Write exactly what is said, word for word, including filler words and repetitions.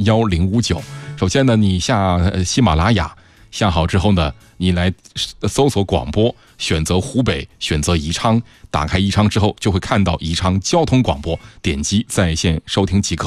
幺零五九。首先呢，你下喜马拉雅，下好之后呢，你来搜索广播，选择湖北，选择宜昌，打开宜昌之后就会看到宜昌交通广播，点击在线收听即可。